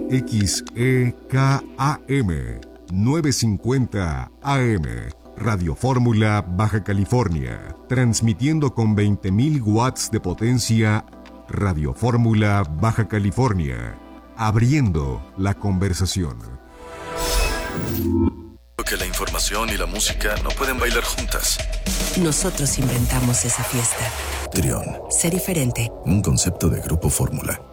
XEKAM 950 AM. Radio Fórmula, Baja California. Transmitiendo con 20.000 watts de potencia. Radio Fórmula, Baja California. Abriendo la conversación. Que la información y la música no pueden bailar juntas. Nosotros inventamos esa fiesta. Trión. Sé diferente. Un concepto de Grupo Fórmula.